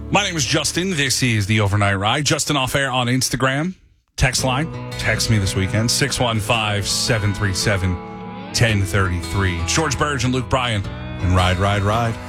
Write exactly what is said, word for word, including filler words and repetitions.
My name is Justin. This is the Overnight Ride. Justin Off Air on Instagram. Text line. Text me this weekend. six one five, seven three seven, one zero three three. George Burge and Luke Bryan. And Ride, Ride, Ride.